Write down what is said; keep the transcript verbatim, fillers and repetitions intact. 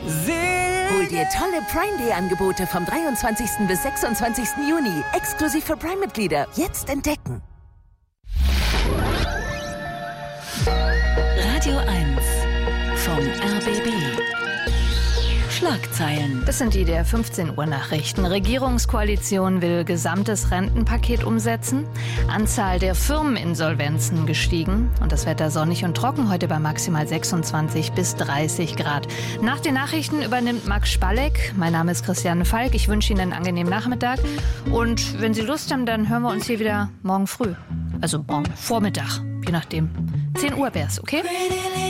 Hol dir tolle Prime Day Angebote vom dreiundzwanzigsten bis sechsundzwanzigsten Juni. Exklusiv für Prime-Mitglieder. Jetzt entdecken. Radio eins vom R B B. Schlagzeilen. Das sind die der fünfzehn Uhr Nachrichten. Regierungskoalition will gesamtes Rentenpaket umsetzen. Anzahl der Firmeninsolvenzen gestiegen. Und das Wetter sonnig und trocken. Heute bei maximal sechsundzwanzig bis dreißig Grad. Nach den Nachrichten übernimmt Max Spalleck. Mein Name ist Christiane Falk. Ich wünsche Ihnen einen angenehmen Nachmittag. Und wenn Sie Lust haben, dann hören wir uns hier wieder morgen früh. Also morgen Vormittag. Je nachdem. zehn Uhr wär's, okay?